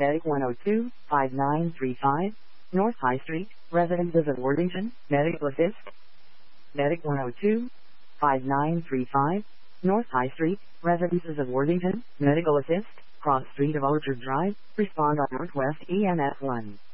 Medic 102-5935, North High Street, Residences of Worthington, Medical Assist. Medic 102-5935, North High Street, Residences of Worthington, Medical Assist, Cross Street of Orchard Drive, respond on Northwest EMS 1.